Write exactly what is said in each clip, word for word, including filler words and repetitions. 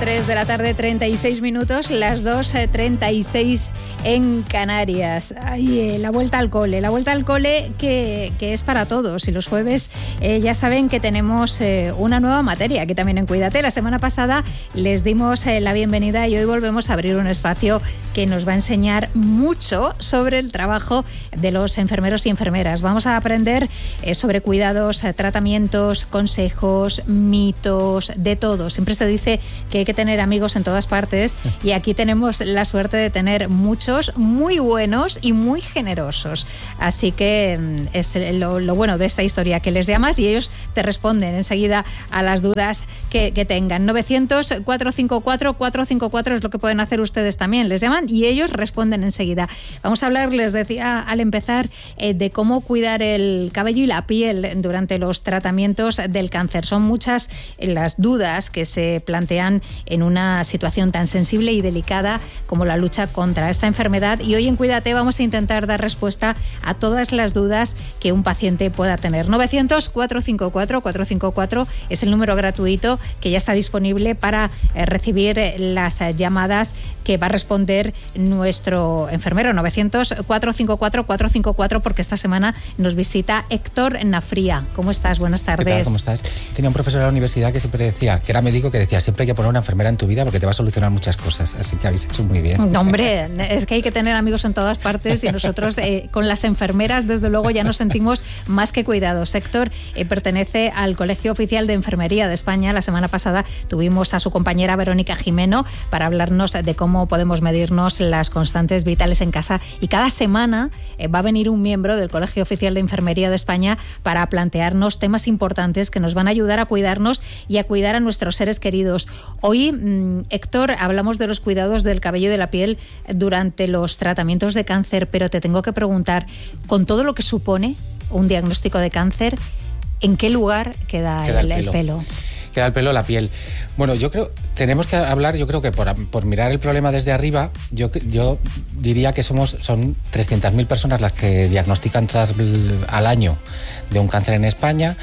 tres de la tarde, treinta y seis minutos, las dos treinta y seis en Canarias. Ay, eh, la vuelta al cole, la vuelta al cole que, que es para todos. Y los jueves eh, ya saben que tenemos eh, una nueva materia aquí también en Cuídate. La semana pasada les dimos eh, la bienvenida y hoy volvemos a abrir un espacio que nos va a enseñar mucho sobre el trabajo de los enfermeros y enfermeras. Vamos a aprender eh, sobre cuidados, eh, tratamientos, consejos, mitos, de todo. Siempre se dice que hay que tener amigos en todas partes y aquí tenemos la suerte de tener muchos muy buenos y muy generosos. Así que es lo, lo bueno de esta historia, que les llamas y ellos te responden enseguida a las dudas que, que tengan. novecientos, cuatrocientos cincuenta y cuatro, cuatrocientos cincuenta y cuatro es lo que pueden hacer ustedes también. Les llaman y ellos responden enseguida. Vamos a hablar, les decía al empezar, eh, de cómo cuidar el cabello y la piel durante los tratamientos del cáncer. Son muchas las dudas que se plantean en una situación tan sensible y delicada como la lucha contra esta enfermedad, y hoy en Cuídate vamos a intentar dar respuesta a todas las dudas que un paciente pueda tener. novecientos, cuatrocientos cincuenta y cuatro, cuatrocientos cincuenta y cuatro es el número gratuito que ya está disponible para eh, recibir las eh, llamadas que va a responder nuestro enfermero. novecientos, cuatrocientos cincuenta y cuatro, cuatrocientos cincuenta y cuatro, porque esta semana nos visita Héctor Nafría. ¿Cómo estás? Buenas tardes. ¿Qué tal? ¿Cómo estás? Tenía un profesor de la universidad que siempre decía, que era médico, que decía, siempre hay que poner una enfermera en tu vida porque te va a solucionar muchas cosas. Así que habéis hecho muy bien. No, hombre, es que hay que tener amigos en todas partes y nosotros eh, con las enfermeras, desde luego, ya nos sentimos más que cuidados. Héctor eh, pertenece al Colegio Oficial de Enfermería de España. La semana pasada tuvimos a su compañera Verónica Jimeno para hablarnos de cómo podemos medirnos las constantes vitales en casa, y cada semana eh, va a venir un miembro del Colegio Oficial de Enfermería de España para plantearnos temas importantes que nos van a ayudar a cuidarnos y a cuidar a nuestros seres queridos. Hoy, mmm, Héctor, hablamos de los cuidados del cabello y de la piel durante los tratamientos de cáncer, pero te tengo que preguntar, con todo lo que supone un diagnóstico de cáncer, ¿en qué lugar queda, queda el, el, pelo. el pelo? Queda el pelo, la piel. Bueno, yo creo, tenemos que hablar, yo creo que por, por mirar el problema desde arriba, yo, yo diría que somos son trescientas mil personas las que diagnostican todas al año de un cáncer en España.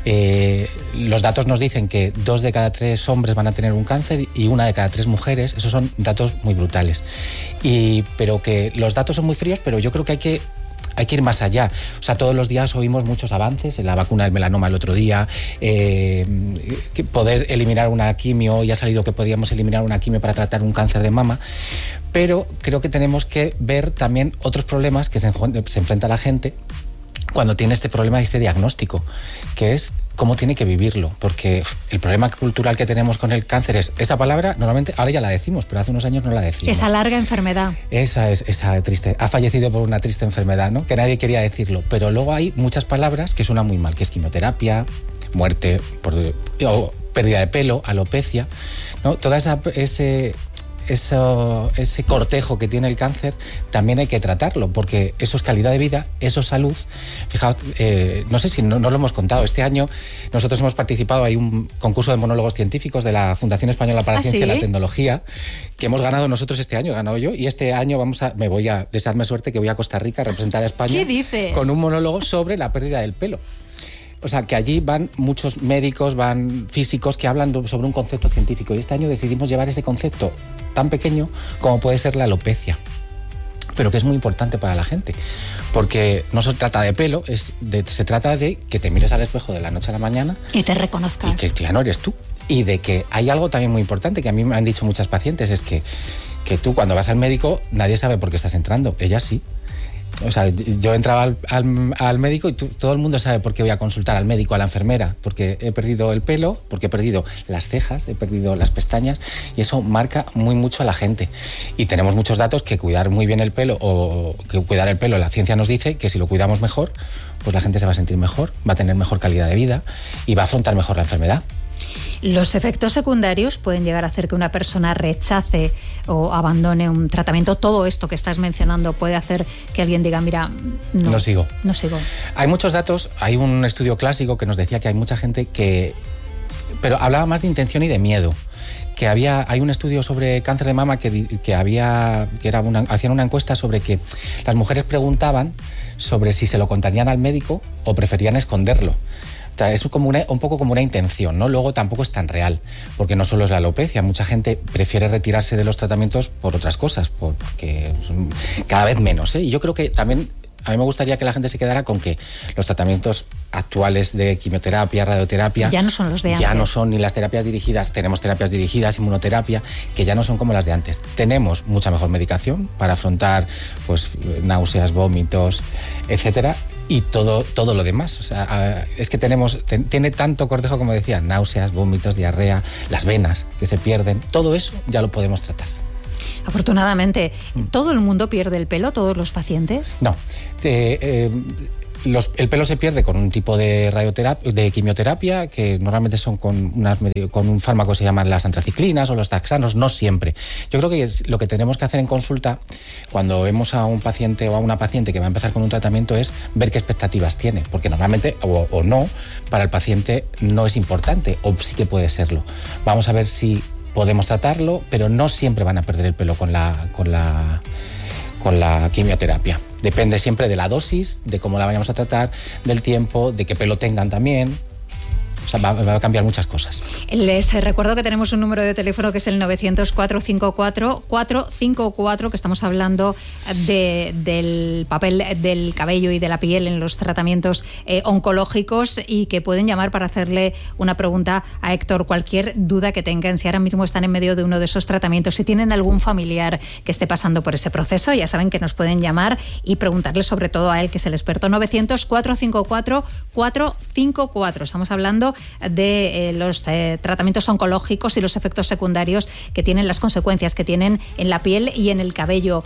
Eh, los datos nos dicen que dos de cada tres hombres van a tener un cáncer y una de cada tres mujeres. Esos son datos muy brutales. Y, pero que los datos son muy fríos, pero yo creo que hay que Hay que ir más allá. O sea, todos los días oímos muchos avances, en la vacuna del melanoma el otro día, eh, poder eliminar una quimio, ya ha salido que podíamos eliminar una quimio para tratar un cáncer de mama, pero creo que tenemos que ver también otros problemas que se, se enfrenta la gente cuando tiene este problema y este diagnóstico, que es cómo tiene que vivirlo, porque el problema cultural que tenemos con el cáncer es, esa palabra normalmente ahora ya la decimos, pero hace unos años no la decíamos. Esa larga enfermedad. Esa es, esa triste, ha fallecido por una triste enfermedad, ¿no? Que nadie quería decirlo, pero luego hay muchas palabras que suenan muy mal, que es quimioterapia, muerte, por, o pérdida de pelo, alopecia, ¿no? Toda esa, ese... Eso, ese cortejo que tiene el cáncer también hay que tratarlo, porque eso es calidad de vida, eso es salud. Fijaos, eh, no sé si no, no lo hemos contado, este año nosotros hemos participado, hay un concurso de monólogos científicos de la Fundación Española para la ¿Ah, Ciencia sí? y la Tecnología, que hemos ganado nosotros este año, he ganado yo, y este año vamos a, me voy a, deseadme suerte, que voy a Costa Rica a representar a España. ¿Qué dices? Con un monólogo sobre la pérdida del pelo. O sea, que allí van muchos médicos, van físicos que hablan sobre un concepto científico, y este año decidimos llevar ese concepto tan pequeño como puede ser la alopecia, pero que es muy importante para la gente, porque no se trata de pelo, es de, se trata de que te mires al espejo de la noche a la mañana y te reconozcas. Y que ya no eres tú. Y de que hay algo también muy importante que a mí me han dicho muchas pacientes, es que, que tú cuando vas al médico nadie sabe por qué estás entrando, ellas sí. O sea, yo entraba al, al, al médico y tú, todo el mundo sabe por qué voy a consultar al médico, a la enfermera, porque he perdido el pelo, porque he perdido las cejas, he perdido las pestañas, y eso marca muy mucho a la gente. Y tenemos muchos datos que cuidar muy bien el pelo, o que cuidar el pelo, la ciencia nos dice que si lo cuidamos mejor, pues la gente se va a sentir mejor, va a tener mejor calidad de vida y va a afrontar mejor la enfermedad. Los efectos secundarios pueden llegar a hacer que una persona rechace o abandone un tratamiento. Todo esto que estás mencionando puede hacer que alguien diga, mira, no, no sigo. No sigo. Hay muchos datos, hay un estudio clásico que nos decía que hay mucha gente que... Pero hablaba más de intención y de miedo. Que había, hay un estudio sobre cáncer de mama que, que había, que era una, hacían una encuesta sobre que las mujeres preguntaban sobre si se lo contarían al médico o preferían esconderlo. Es como una, un poco como una intención, ¿no? Luego tampoco es tan real, porque no solo es la alopecia, mucha gente prefiere retirarse de los tratamientos por otras cosas, porque cada vez menos, ¿eh? Y yo creo que también a mí me gustaría que la gente se quedara con que los tratamientos actuales de quimioterapia, radioterapia... Ya no son los de antes. Ya no son ni las terapias dirigidas, tenemos terapias dirigidas, inmunoterapia, que ya no son como las de antes. Tenemos mucha mejor medicación para afrontar pues náuseas, vómitos, etcétera, y todo, todo lo demás. O sea, es que tenemos, ten, tiene tanto cortejo, como decía, náuseas, vómitos, diarrea, las venas que se pierden, todo eso ya lo podemos tratar. Afortunadamente, ¿todo el mundo pierde el pelo, todos los pacientes? No. Eh, eh, los, el pelo se pierde con un tipo de radioterapia, de quimioterapia, que normalmente son con, unas, con un fármaco que se llaman las antraciclinas o los taxanos, no siempre. Yo creo que es, lo que tenemos que hacer en consulta, cuando vemos a un paciente o a una paciente que va a empezar con un tratamiento, es ver qué expectativas tiene, porque normalmente, o, o no, para el paciente no es importante, o sí que puede serlo. Vamos a ver si podemos tratarlo, pero no siempre van a perder el pelo con la, con la, con la quimioterapia. Depende siempre de la dosis, de cómo la vayamos a tratar, del tiempo, de qué pelo tengan también. O sea, va, va a cambiar muchas cosas. Les recuerdo que tenemos un número de teléfono que es el novecientos, cuatrocientos cincuenta y cuatro, cuatrocientos cincuenta y cuatro, que estamos hablando de, del papel del cabello y de la piel en los tratamientos eh, oncológicos, y que pueden llamar para hacerle una pregunta a Héctor. Cualquier duda que tengan, si ahora mismo están en medio de uno de esos tratamientos, si tienen algún familiar que esté pasando por ese proceso, ya saben que nos pueden llamar y preguntarle sobre todo a él, que es el experto. novecientos, cuatrocientos cincuenta y cuatro, cuatrocientos cincuenta y cuatro. Estamos hablando de eh, los eh, tratamientos oncológicos y los efectos secundarios que tienen, las consecuencias que tienen en la piel y en el cabello.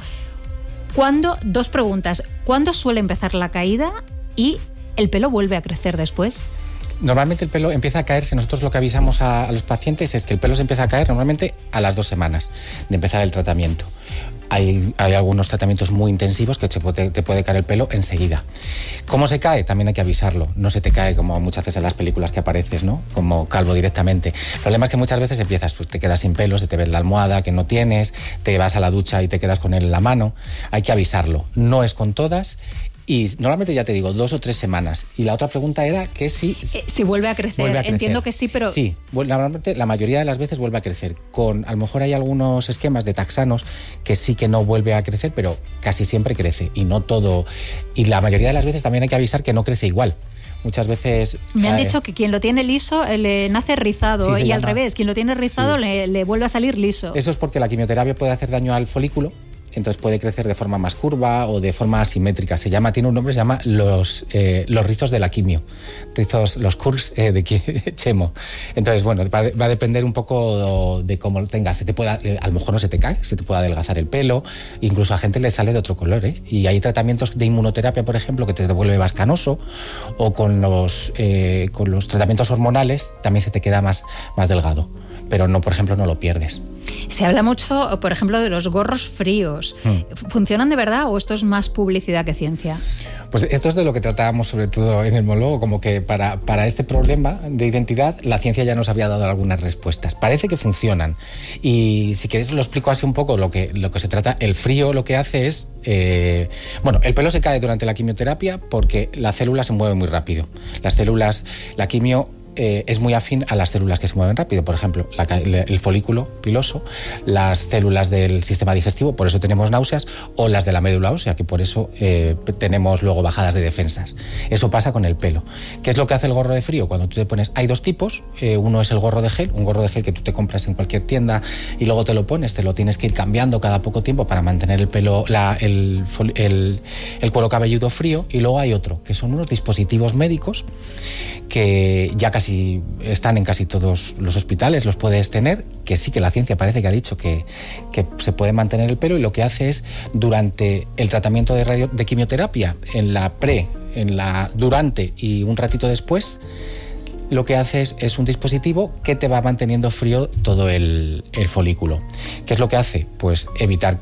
¿Cuándo? Dos preguntas. ¿Cuándo suele empezar la caída y el pelo vuelve a crecer después? Normalmente el pelo empieza a caerse. Nosotros lo que avisamos a, a los pacientes es que el pelo se empieza a caer normalmente a las dos semanas de empezar el tratamiento. Hay, hay algunos tratamientos muy intensivos que te puede, te puede caer el pelo enseguida. ¿Cómo se cae? También hay que avisarlo. No se te cae como muchas veces en las películas que apareces, ¿no? Como calvo directamente. El problema es que muchas veces empiezas, pues te quedas sin pelo, se te ve la almohada que no tienes, te vas a la ducha y te quedas con él en la mano. Hay que avisarlo. No es con todas. Y normalmente, ya te digo, dos o tres semanas. Y la otra pregunta era que si... Eh, si vuelve a, crecer. vuelve a crecer. Entiendo que sí, pero... Sí, normalmente la mayoría de las veces vuelve a crecer. Con, a lo mejor hay algunos esquemas de taxanos que sí que no vuelve a crecer, pero casi siempre crece. Y no todo... Y la mayoría de las veces también hay que avisar que no crece igual. Muchas veces... Me han eh, dicho que quien lo tiene liso le nace rizado, sí, y llama, al revés, quien lo tiene rizado sí. le, le vuelve a salir liso. Eso es porque la quimioterapia puede hacer daño al folículo. Entonces puede crecer de forma más curva o de forma asimétrica. Se llama, tiene un nombre, se llama los, eh, los rizos de la quimio. Rizos, los curls eh, de chemo. Entonces, bueno, va, va a depender un poco de cómo lo tengas. Se te pueda, eh, a lo mejor no se te cae, se te puede adelgazar el pelo. Incluso a gente le sale de otro color, ¿eh? Y hay tratamientos de inmunoterapia, por ejemplo, que te devuelve más canoso. O con los, eh, con los tratamientos hormonales también se te queda más, más delgado. Pero no, por ejemplo, no lo pierdes. Se habla mucho, por ejemplo, de los gorros fríos. Mm. ¿Funcionan de verdad o esto es más publicidad que ciencia? Pues esto es de lo que tratábamos sobre todo en el monólogo, como que para, para este problema de identidad la ciencia ya nos había dado algunas respuestas. Parece que funcionan. Y si queréis lo explico así un poco lo que, lo que se trata. El frío lo que hace es... Eh, bueno, el pelo se cae durante la quimioterapia porque la célula se mueve muy rápido. Las células, la quimio... Eh, es muy afín a las células que se mueven rápido, por ejemplo, la, el folículo piloso, las células del sistema digestivo, por eso tenemos náuseas, o las de la médula ósea, que por eso eh, tenemos luego bajadas de defensas. Eso pasa con el pelo. ¿Qué es lo que hace el gorro de frío? Cuando tú te pones, hay dos tipos, eh, uno es el gorro de gel, un gorro de gel que tú te compras en cualquier tienda y luego te lo pones, te lo tienes que ir cambiando cada poco tiempo para mantener el pelo, la, el, el, el cuero cabelludo frío, y luego hay otro, que son unos dispositivos médicos que ya casi están en casi todos los hospitales, los puedes tener, que sí que la ciencia parece que ha dicho que, que se puede mantener el pelo, y lo que hace es, durante el tratamiento de, radio, de quimioterapia, en la pre, en la durante y un ratito después, lo que hace es, es un dispositivo que te va manteniendo frío todo el, el folículo. ¿Qué es lo que hace? Pues evitar que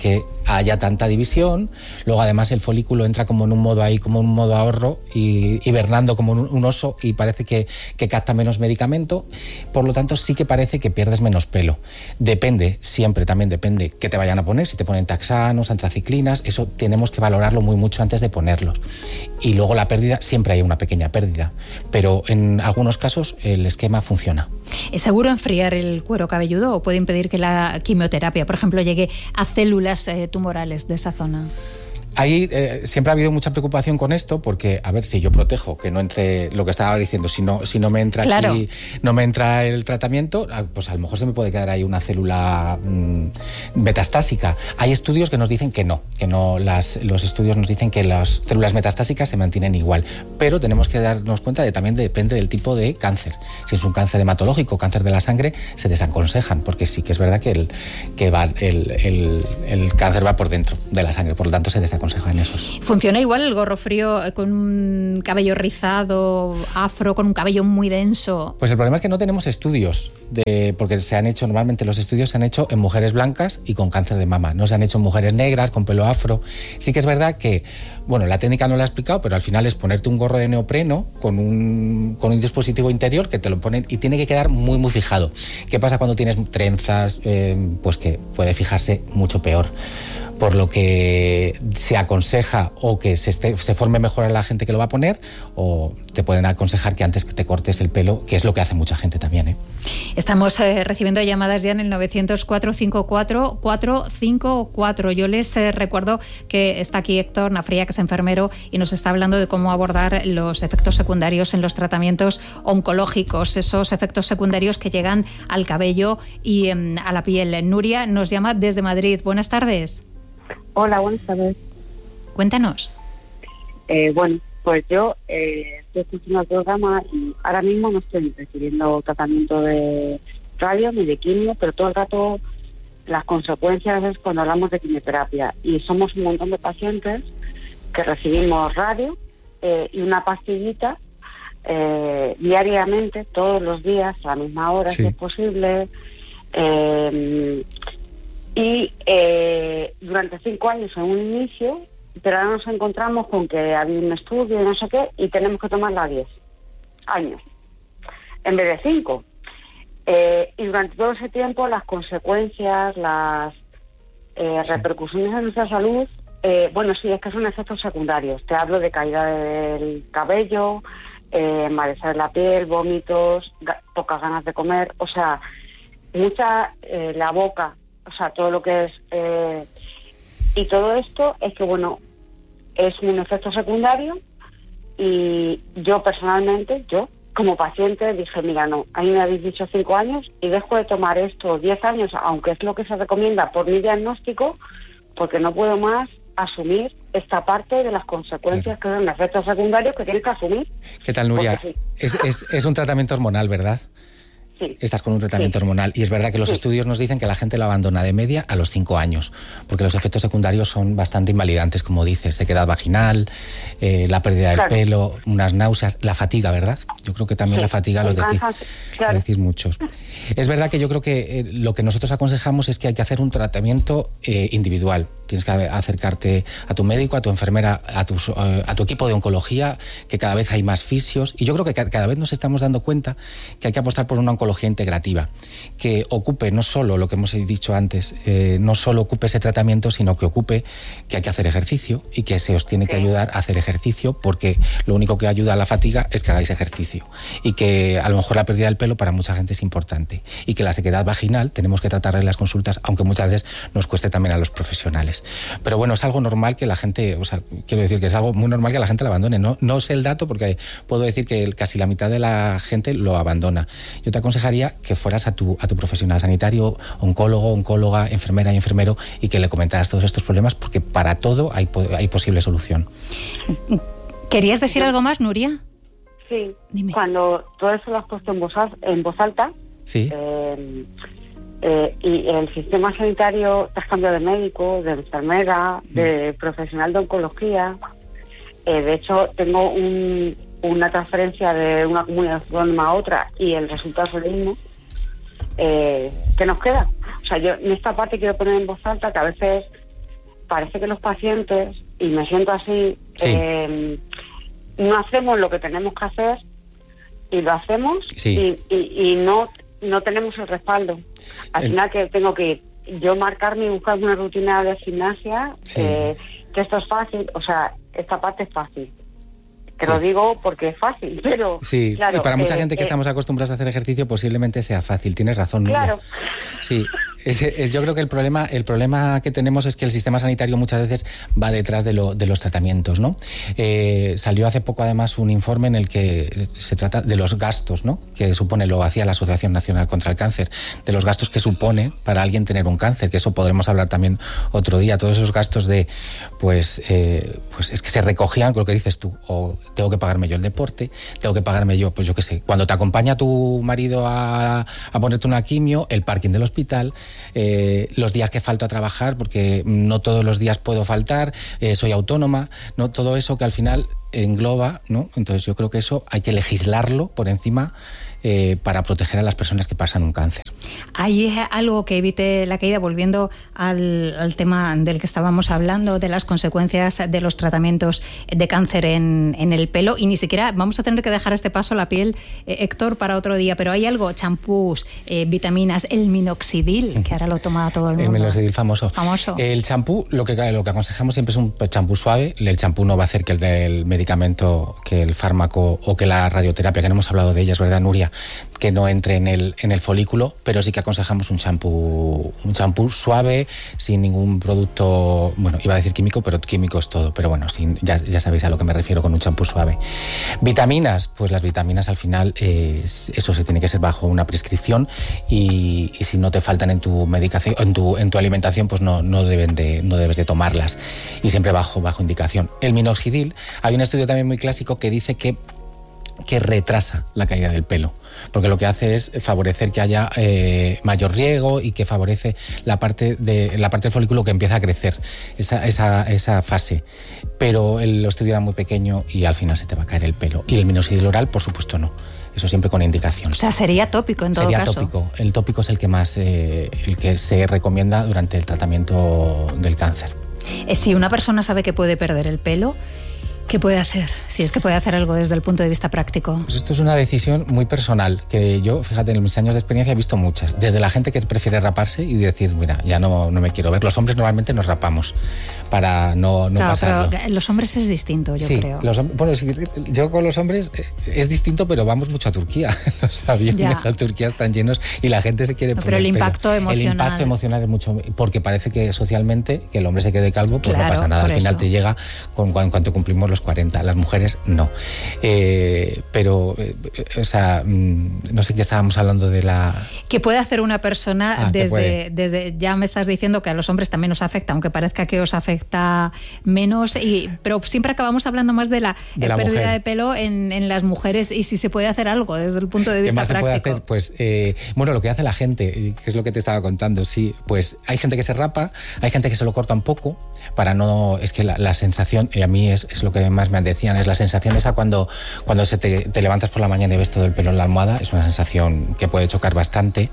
haya tanta división. Luego además el folículo entra como en un modo ahí, como en un modo ahorro, y hibernando como un, un oso, y parece que, que capta menos medicamento. Por lo tanto sí que parece que pierdes menos pelo. Depende, siempre también depende qué te vayan a poner, si te ponen taxanos, antraciclinas, eso tenemos que valorarlo muy mucho antes de ponerlos. Y luego la pérdida, siempre hay una pequeña pérdida, pero en algunos casos el esquema funciona. ¿Es seguro enfriar el cuero cabelludo o puede impedir que la quimioterapia, por ejemplo, llegue a células eh, tumorales de esa zona? Ahí eh, siempre ha habido mucha preocupación con esto, porque, a ver, si yo protejo que no entre, lo que estaba diciendo, si no, si no me entra claro. aquí, no me entra el tratamiento, pues a lo mejor se me puede quedar ahí una célula mmm, metastásica. Hay estudios que nos dicen que no, que no, las, los estudios nos dicen que las células metastásicas se mantienen igual, pero tenemos que darnos cuenta de también depende del tipo de cáncer. Si es un cáncer hematológico, cáncer de la sangre, se desaconsejan, porque sí que es verdad que el, que va, el, el, el cáncer va por dentro de la sangre, por lo tanto se desaconseja. En esos. ¿Funciona igual el gorro frío con un cabello rizado, afro, con un cabello muy denso? Pues el problema es que no tenemos estudios, de, porque se han hecho, normalmente los estudios se han hecho en mujeres blancas y con cáncer de mama, no se han hecho en mujeres negras, con pelo afro. Sí que es verdad que, bueno, la técnica no la he explicado, pero al final es ponerte un gorro de neopreno con un, con un dispositivo interior que te lo ponen y tiene que quedar muy, muy fijado. ¿Qué pasa cuando tienes trenzas? Eh, pues que puede fijarse mucho peor. Por lo que se aconseja o que se, esté, se forme mejor a la gente que lo va a poner, o te pueden aconsejar que antes que te cortes el pelo, que es lo que hace mucha gente también, ¿eh? Estamos eh, recibiendo llamadas ya en el novecientos, cuatro cinco cuatro, cuatro cinco cuatro. Yo les eh, recuerdo que está aquí Héctor Nafría, que es enfermero, y nos está hablando de cómo abordar los efectos secundarios en los tratamientos oncológicos, esos efectos secundarios que llegan al cabello y eh, a la piel. Nuria nos llama desde Madrid. Buenas tardes. Hola, buenas tardes. Cuéntanos. Eh, bueno, pues yo eh, estoy escuchando el programa y ahora mismo no estoy recibiendo tratamiento de radio ni de quimio, pero todo el rato las consecuencias es cuando hablamos de quimioterapia. Y somos un montón de pacientes que recibimos radio eh, y una pastillita eh, diariamente, todos los días, a la misma hora, sí, si es posible. Eh, Y eh, durante cinco años en un inicio, pero ahora nos encontramos con que había un estudio y no sé qué, y tenemos que tomarla diez años, en vez de cinco. Eh, y durante todo ese tiempo las consecuencias, las eh, sí. repercusiones en nuestra salud, eh, bueno, sí, es que son efectos secundarios. Te hablo de caída del cabello, eh, malestar en la piel, vómitos, ga- pocas ganas de comer, o sea, mucha eh, la boca, o sea, todo lo que es... Eh, y todo esto es que, bueno, es un efecto secundario y yo personalmente, yo como paciente dije, mira, no, a mí me habéis dicho cinco años y dejo de tomar esto diez años, aunque es lo que se recomienda por mi diagnóstico, porque no puedo más asumir esta parte de las consecuencias, claro, que son efectos secundarios que tienes que asumir. ¿Qué tal, Nuria? Sí. Es, es, es un tratamiento hormonal, ¿verdad? Sí. Estás con un tratamiento sí. hormonal y es verdad que los sí. estudios nos dicen que la gente la abandona de media a los cinco años, porque los efectos secundarios son bastante invalidantes, como dices, sequedad vaginal, eh, la pérdida del claro. pelo, unas náuseas, la fatiga, ¿verdad? Yo creo que también sí. la fatiga lo decís, claro. lo decís muchos. Es verdad que yo creo que eh, lo que nosotros aconsejamos es que hay que hacer un tratamiento eh, individual. Tienes que acercarte a tu médico, a tu enfermera, a tu, a tu equipo de oncología, que cada vez hay más fisios. Y yo creo que cada vez nos estamos dando cuenta que hay que apostar por una oncología integrativa, que ocupe no solo lo que hemos dicho antes, eh, no solo ocupe ese tratamiento, sino que ocupe que hay que hacer ejercicio y que se os tiene que ayudar a hacer ejercicio, porque lo único que ayuda a la fatiga es que hagáis ejercicio. Y que a lo mejor la pérdida del pelo para mucha gente es importante. Y que la sequedad vaginal tenemos que tratarla en las consultas, aunque muchas veces nos cueste también a los profesionales. Pero bueno, es algo normal que la gente, o sea, quiero decir que es algo muy normal que la gente la abandone. No, no sé el dato porque puedo decir que casi la mitad de la gente lo abandona. Yo te aconsejaría que fueras a tu, a tu profesional sanitario, oncólogo, oncóloga, enfermera y enfermero, y que le comentaras todos estos problemas, porque para todo hay, hay posible solución. ¿Querías decir algo más, Nuria? Sí, dime. Cuando todo eso lo has puesto en voz, en voz alta, sí. Eh, Eh, y el sistema sanitario, te has cambiado de médico, de enfermera, de profesional de oncología. Eh, de hecho, tengo un, una transferencia de una comunidad autónoma a otra y el resultado es el mismo. Eh, ¿Qué nos queda? O sea, yo en esta parte quiero poner en voz alta que a veces parece que los pacientes, y me siento así, sí. eh, no hacemos lo que tenemos que hacer y lo hacemos sí. y, y, y no, no tenemos el respaldo. Al el... final que tengo que yo marcarme y buscar una rutina de gimnasia, sí. eh, que esto es fácil, o sea, esta parte es fácil. Te sí. lo digo porque es fácil, pero... Sí, claro, y para mucha eh, gente que eh, estamos acostumbrados a hacer ejercicio posiblemente sea fácil, tienes razón, Nuria. Claro. Sí, es, es, yo creo que el problema el problema que tenemos es que el sistema sanitario muchas veces va detrás de, lo, de los tratamientos, ¿no? Eh, salió hace poco además un informe en el que se trata de los gastos, ¿no? Que supone, lo hacía la Asociación Nacional contra el Cáncer, de los gastos que supone para alguien tener un cáncer, que eso podremos hablar también otro día, todos esos gastos de, pues, eh, pues es que se recogían con lo que dices tú, o tengo que pagarme yo el deporte, tengo que pagarme yo, pues yo qué sé, cuando te acompaña tu marido a, a ponerte una quimio, el parking del hospital, eh, los días que falto a trabajar, porque no todos los días puedo faltar, eh, soy autónoma, no todo eso que al final engloba, ¿no? Entonces yo creo que eso hay que legislarlo por encima eh, para proteger a las personas que pasan un cáncer. ¿Hay algo que evite la caída? Volviendo al, al tema del que estábamos hablando, de las consecuencias de los tratamientos de cáncer en, en el pelo, y ni siquiera vamos a tener que dejar este paso la piel, eh, Héctor, para otro día, pero hay algo, champús, eh, vitaminas, el minoxidil, que ahora lo toma todo el mundo. El minoxidil famoso. famoso. El champú, lo que, lo que aconsejamos siempre es un champú suave. El champú no va a hacer que el del medicamento, que el fármaco o que la radioterapia, que no hemos hablado de ellas, ¿verdad, Nuria?, que no entre en el, en el folículo, pero sí que aconsejamos un champú, un champú suave, sin ningún producto, bueno, iba a decir químico, pero químico es todo, pero bueno, sin, ya, ya sabéis a lo que me refiero con un champú suave. Vitaminas, pues las vitaminas al final, eh, eso se tiene que ser bajo una prescripción y, y si no te faltan en tu medicación, en tu, en tu alimentación, pues no, no, deben de, no debes de tomarlas, y siempre bajo, bajo indicación. El minoxidil, hay un estudio también muy clásico que dice que que retrasa la caída del pelo, porque lo que hace es favorecer que haya eh, mayor riego y que favorece la parte de la parte del folículo que empieza a crecer, esa, esa, esa fase. Pero el estudio era muy pequeño y al final se te va a caer el pelo. Y el minoxidil oral, por supuesto, no. Eso siempre con indicación. O sea, sería tópico en todo sería caso. Sería tópico. El tópico es el que más, eh, el que se recomienda durante el tratamiento del cáncer. Si una persona sabe que puede perder el pelo, ¿qué puede hacer? Si es que puede hacer algo desde el punto de vista práctico. Pues esto es una decisión muy personal, que yo, fíjate, en mis años de experiencia he visto muchas. Desde la gente que prefiere raparse y decir, mira, ya no, no me quiero ver. Los hombres normalmente nos rapamos para no, no claro, pasarlo. Pero los hombres es distinto, yo sí, creo. Los, bueno, yo con los hombres es distinto, pero vamos mucho a Turquía. Los aviones ya. a Turquía están llenos y la gente se quiere no, poner pero el impacto pelo. emocional. El impacto emocional es mucho, porque parece que socialmente que el hombre se quede calvo, pues claro, no pasa nada. Al final eso. te llega con, en cuanto cumplimos los cuarenta. Las mujeres no. Eh, pero, eh, o sea, no sé qué estábamos hablando de la... ¿Qué puede hacer una persona ah, desde, desde... Ya me estás diciendo que a los hombres también os afecta, aunque parezca que os afecta menos, y, pero siempre acabamos hablando más de la, de la pérdida mujer. de pelo en, en las mujeres, y si se puede hacer algo desde el punto de vista ¿Qué más práctico? Se puede hacer? Pues, eh, bueno, lo que hace la gente, que es lo que te estaba contando, sí, pues hay gente que se rapa, hay gente que se lo corta un poco, para no... Es que la, la sensación, y a mí es, es lo que más me decían, es la sensación esa cuando, cuando se te, te levantas por la mañana y ves todo el pelo en la almohada, es una sensación que puede chocar bastante.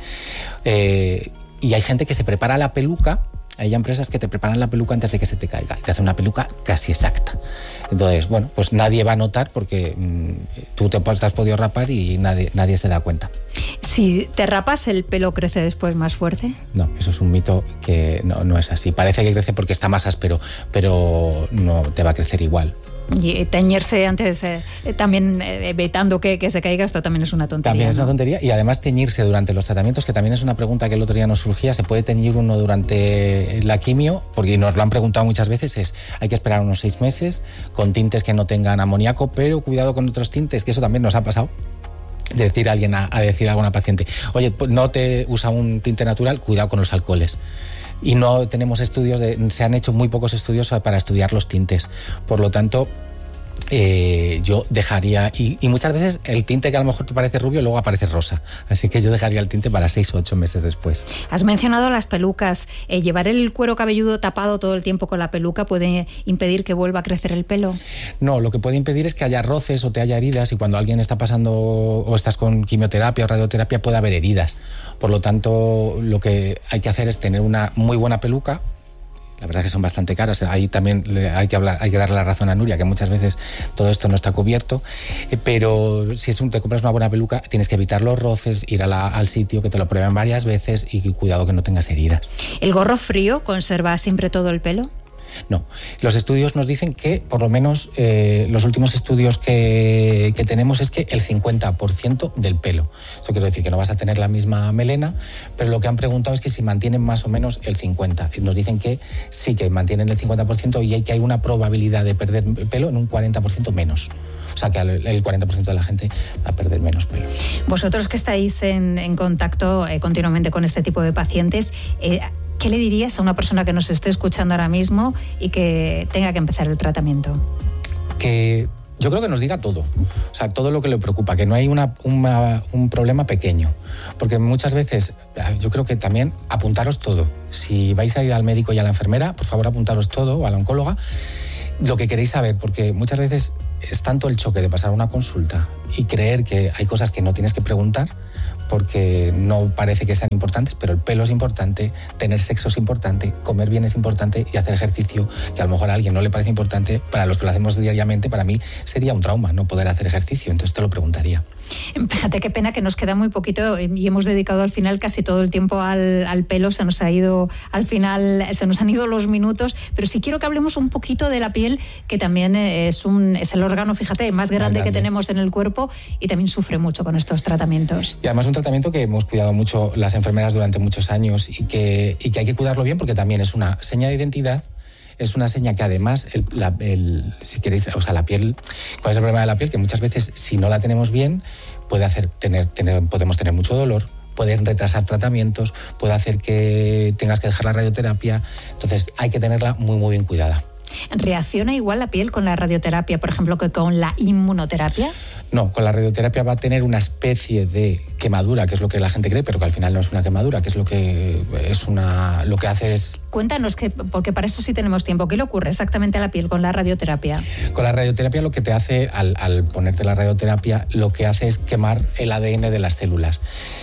Eh, y hay gente que se prepara la peluca, hay empresas que te preparan la peluca antes de que se te caiga y te hacen una peluca casi exacta. Entonces, bueno, pues nadie va a notar porque mmm, tú te, te has podido rapar y nadie, nadie se da cuenta. Si te rapas, ¿el pelo crece después más fuerte? No, eso es un mito que no, no es así. Parece que crece porque está más áspero, pero no te va a crecer igual. Y teñirse antes, eh, también eh, evitando que, que se caiga, esto también es una tontería. También es ¿no? una tontería, y además teñirse durante los tratamientos, que también es una pregunta que el otro día nos surgía. ¿Se puede teñir uno durante la quimio? Porque nos lo han preguntado muchas veces, es hay que esperar unos seis meses con tintes que no tengan amoníaco, pero cuidado con otros tintes, que eso también nos ha pasado. De decir a alguien, a, a decir a alguna paciente, oye, pues no te usa un tinte natural, cuidado con los alcoholes. Y no tenemos estudios, de, se han hecho muy pocos estudios para estudiar los tintes. Por lo tanto, eh, yo dejaría, y, y muchas veces el tinte que a lo mejor te parece rubio luego aparece rosa. Así que yo dejaría el tinte para seis o ocho meses después. Has mencionado las pelucas. Eh, ¿Llevar el cuero cabelludo tapado todo el tiempo con la peluca puede impedir que vuelva a crecer el pelo? No, lo que puede impedir es que haya roces o te haya heridas, y cuando alguien está pasando o estás con quimioterapia o radioterapia puede haber heridas. Por lo tanto, lo que hay que hacer es tener una muy buena peluca, La verdad es que son bastante caros. Ahí también hay que hablar, hay que darle la razón a Nuria, que muchas veces todo esto no está cubierto. Eh, pero si es un, te compras una buena peluca, tienes que evitar los roces, ir a la, al sitio, que te lo prueben varias veces y cuidado que no tengas heridas. ¿El gorro frío conserva siempre todo el pelo? No, los estudios nos dicen que, por lo menos eh, los últimos estudios que, que tenemos es que el cincuenta por ciento del pelo. Eso quiere decir que no vas a tener la misma melena, pero lo que han preguntado es que si mantienen más o menos el cincuenta por ciento. Nos dicen que sí, que mantienen el cincuenta por ciento y hay que hay una probabilidad de perder pelo en un cuarenta por ciento menos. O sea que el cuarenta por ciento de la gente va a perder menos pelo. Vosotros que estáis en, en contacto eh, continuamente con este tipo de pacientes, eh, ¿qué le dirías a una persona que nos esté escuchando ahora mismo y que tenga que empezar el tratamiento? Que yo creo que nos diga todo, o sea, todo lo que le preocupa, que no hay una, una, un problema pequeño, porque muchas veces yo creo que también apuntaros todo. Si vais a ir al médico y a la enfermera, por favor apuntaros todo, o a la oncóloga, lo que queréis saber, porque muchas veces es tanto el choque de pasar una consulta y creer que hay cosas que no tienes que preguntar, porque no parece que sean importantes, pero el pelo es importante, tener sexo es importante, comer bien es importante y hacer ejercicio, que a lo mejor a alguien no le parece importante, para los que lo hacemos diariamente, para mí sería un trauma no poder hacer ejercicio, entonces te lo preguntaría. Fíjate qué pena que nos queda muy poquito y hemos dedicado al final casi todo el tiempo al, al pelo, se nos ha ido al final, se nos han ido los minutos, pero sí quiero que hablemos un poquito de la piel, que también es, un, es el órgano, fíjate, más grande, grande que tenemos en el cuerpo y también sufre mucho con estos tratamientos. Y además un tratamiento que hemos cuidado mucho las enfermeras durante muchos años y que, y que hay que cuidarlo bien porque también es una seña de identidad. Es una seña que además, el, la, el, si queréis, o sea, la piel, ¿cuál es el problema de la piel? Que muchas veces, si no la tenemos bien, puede hacer tener, tener, podemos tener mucho dolor, pueden retrasar tratamientos, puede hacer que tengas que dejar la radioterapia. Entonces, hay que tenerla muy, muy bien cuidada. ¿Reacciona igual la piel con la radioterapia, por ejemplo, que con la inmunoterapia? No, con la radioterapia va a tener una especie de quemadura, que es lo que la gente cree, pero que al final no es una quemadura, que es lo que es una, lo que hace es... Cuéntanos, que, porque para eso sí tenemos tiempo, ¿qué le ocurre exactamente a la piel con la radioterapia? Con la radioterapia lo que te hace, al, al ponerte la radioterapia, lo que hace es quemar el A D N de las células.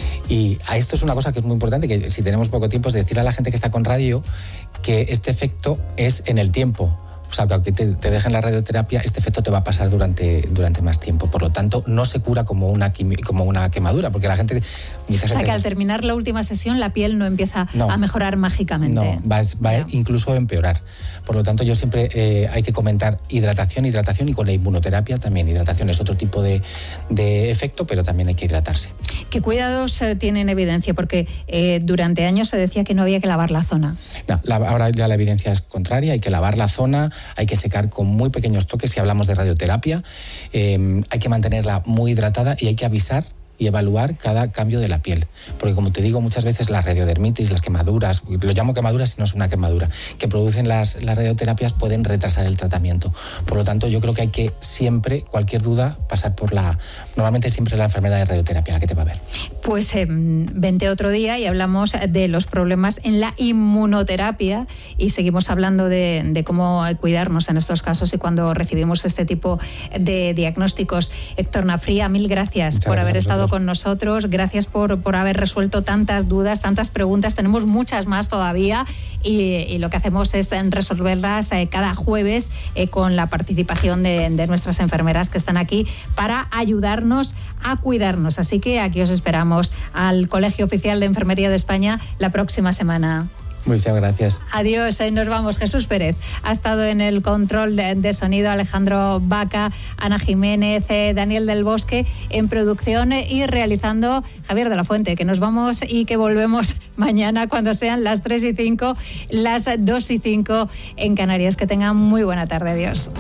Y a esto es una cosa que es muy importante, que si tenemos poco tiempo, es decir a la gente que está con radio que este efecto es en el tiempo. O sea, que aunque te, te dejen la radioterapia, este efecto te va a pasar durante, durante más tiempo. Por lo tanto, no se cura como una, como una quemadura, porque la gente... O sea, gente, que al terminar la última sesión, la piel no empieza no, a mejorar mágicamente. No, va, va yeah. incluso a empeorar. Por lo tanto, yo siempre eh, hay que comentar hidratación, hidratación, y con la inmunoterapia también. Hidratación es otro tipo de, de efecto, pero también hay que hidratarse. ¿Qué cuidados eh, tienen evidencia? Porque eh, durante años se decía que no había que lavar la zona. No, la, ahora ya la evidencia es contraria, hay que lavar la zona, hay que secar con muy pequeños toques si hablamos de radioterapia, eh, hay que mantenerla muy hidratada y hay que avisar y evaluar cada cambio de la piel. Porque como te digo, muchas veces las radiodermitis, las quemaduras, lo llamo quemaduras si no es una quemadura, que producen las, las radioterapias pueden retrasar el tratamiento. Por lo tanto, yo creo que hay que siempre, cualquier duda, pasar por la... Normalmente siempre es la enfermera de radioterapia la que te va a ver. Pues eh, vente otro día y hablamos de los problemas en la inmunoterapia y seguimos hablando de, de cómo cuidarnos en estos casos y cuando recibimos este tipo de diagnósticos. Héctor Nafría, mil gracias Muchas por gracias haber estado con nosotros, gracias por, por haber resuelto tantas dudas, tantas preguntas, tenemos muchas más todavía y, y lo que hacemos es resolverlas eh, cada jueves eh, con la participación de, de nuestras enfermeras que están aquí para ayudarnos a cuidarnos, así que aquí os esperamos al Colegio Oficial de Enfermería de España la próxima semana. Muchas gracias. Adiós, eh, nos vamos. Jesús Pérez ha estado en el control de, de sonido, Alejandro Vaca, Ana Jiménez, eh, Daniel del Bosque en producción eh, y realizando Javier de la Fuente, que nos vamos y que volvemos mañana cuando sean las tres y cinco, las dos y cinco en Canarias. Que tengan muy buena tarde. Adiós.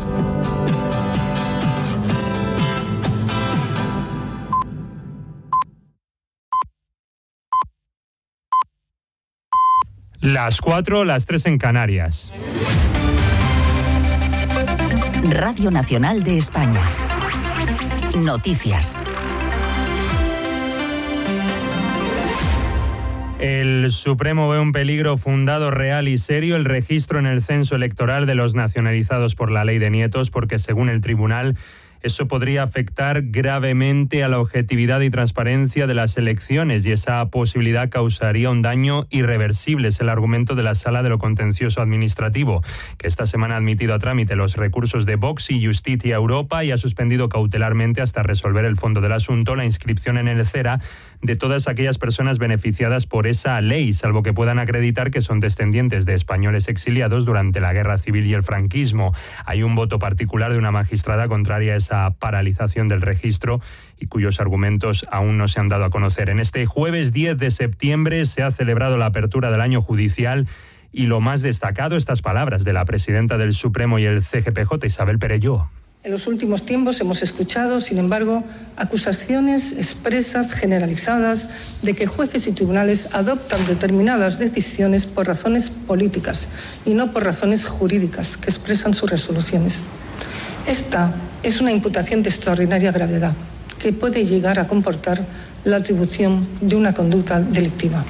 Las cuatro, las tres en Canarias. Radio Nacional de España. Noticias. El Supremo ve un peligro fundado, real y serio el registro en el censo electoral de los nacionalizados por la ley de nietos, porque según el tribunal Eso podría afectar gravemente a la objetividad y transparencia de las elecciones y esa posibilidad causaría un daño irreversible. Es el argumento de la Sala de lo Contencioso Administrativo, que esta semana ha admitido a trámite los recursos de Vox y Justicia Europa y ha suspendido cautelarmente hasta resolver el fondo del asunto la inscripción en el CERA de todas aquellas personas beneficiadas por esa ley, salvo que puedan acreditar que son descendientes de españoles exiliados durante la Guerra Civil y el franquismo. Hay un voto particular de una magistrada contraria a esa paralización del registro y cuyos argumentos aún no se han dado a conocer. En este jueves diez de septiembre se ha celebrado la apertura del año judicial y lo más destacado, estas palabras de la presidenta del Supremo y el C G P J, Isabel Perelló. En los últimos tiempos hemos escuchado, sin embargo, acusaciones expresas, generalizadas, de que jueces y tribunales adoptan determinadas decisiones por razones políticas y no por razones jurídicas que expresan sus resoluciones. Esta es una imputación de extraordinaria gravedad que puede llegar a comportar la atribución de una conducta delictiva.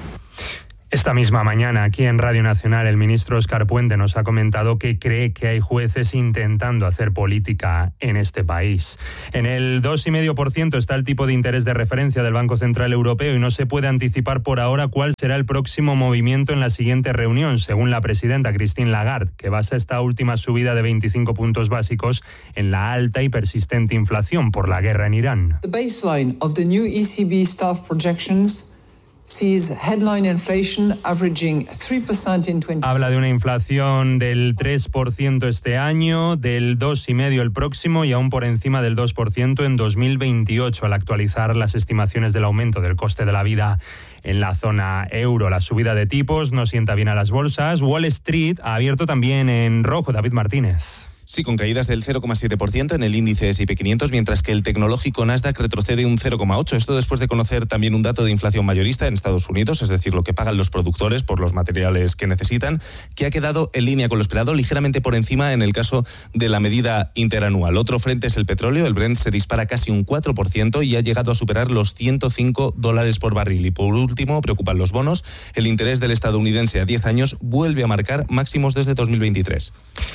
Esta misma mañana, aquí en Radio Nacional, el ministro Óscar Puente nos ha comentado que cree que hay jueces intentando hacer política en este país. En el dos coma cinco por ciento está el tipo de interés de referencia del Banco Central Europeo y no se puede anticipar por ahora cuál será el próximo movimiento en la siguiente reunión, según la presidenta Christine Lagarde, que basa esta última subida de veinticinco puntos básicos en la alta y persistente inflación por la guerra en Irán. The baseline of the new E C B staff projections sees headline inflation averaging three percent in twenty-six. Habla de una inflación del tres por ciento este año, del dos coma cinco por ciento el próximo y aún por encima del dos por ciento en dos mil veintiocho, al actualizar las estimaciones del aumento del coste de la vida en la zona euro. La subida de tipos no sienta bien a las bolsas. Wall Street ha abierto también en rojo. David Martínez. Sí, con caídas del cero coma siete por ciento en el índice ese y pe quinientos, mientras que el tecnológico Nasdaq retrocede un cero coma ocho por ciento. Esto después de conocer también un dato de inflación mayorista en Estados Unidos, es decir, lo que pagan los productores por los materiales que necesitan, que ha quedado en línea con lo esperado, ligeramente por encima en el caso de la medida interanual. Otro frente es el petróleo. El Brent se dispara casi un cuatro por ciento y ha llegado a superar los ciento cinco dólares por barril. Y por último, preocupan los bonos. El interés del estadounidense a diez años vuelve a marcar máximos desde dos mil veintitrés.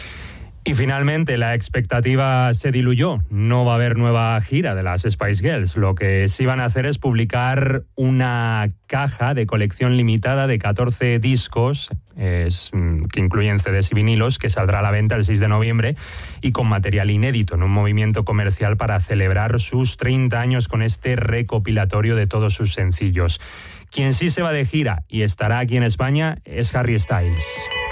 Y finalmente la expectativa se diluyó. No va a haber nueva gira de las Spice Girls. Lo que sí van a hacer es publicar una caja de colección limitada de catorce discos, es, que incluyen ce des y vinilos, que saldrá a la venta el seis de noviembre y con material inédito en un movimiento comercial para celebrar sus treinta años con este recopilatorio de todos sus sencillos. Quien sí se va de gira y estará aquí en España es Harry Styles.